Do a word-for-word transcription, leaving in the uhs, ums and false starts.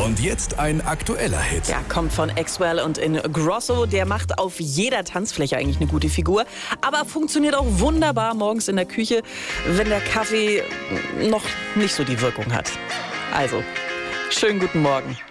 Und jetzt ein aktueller Hit. Ja, kommt von Axwell und Ingrosso. Der macht auf jeder Tanzfläche eigentlich eine gute Figur. Aber funktioniert auch wunderbar morgens in der Küche, wenn der Kaffee noch nicht so die Wirkung hat. Also, schönen guten Morgen.